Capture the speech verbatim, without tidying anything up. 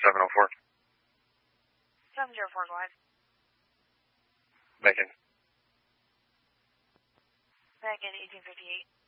seven oh four. seven zero four, go ahead. Megan. Megan, eighteen fifty-eight.